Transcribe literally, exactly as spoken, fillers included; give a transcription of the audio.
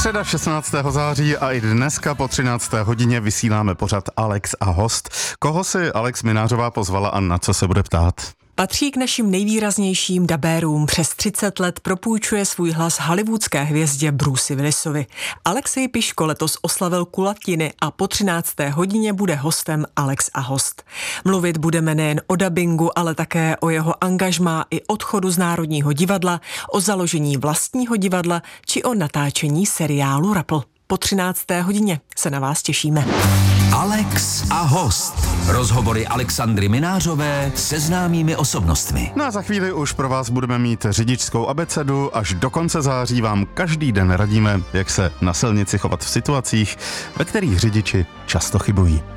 Středa šestnáctého září a i dneska po třinácté hodině vysíláme pořad Alex a host. Koho si Alex Minářová pozvala a na co se bude ptát? Patří k našim nejvýraznějším dabérům. Přes třicet let propůjčuje svůj hlas hollywoodské hvězdě Bruce Willisovi. Alexej Piško letos oslavil kulatiny a po třinácté hodině bude hostem Alex a host. Mluvit budeme nejen o dabingu, ale také o jeho angažmá i odchodu z Národního divadla, o založení vlastního divadla či o natáčení seriálu Rapl. Po třinácté hodině se na vás těšíme. Alex a host. Rozhovory Alexandry Minářové se známými osobnostmi. No a za chvíli už pro vás budeme mít řidičskou abecedu. Až do konce září vám každý den radíme, jak se na silnici chovat v situacích, ve kterých řidiči často chybují.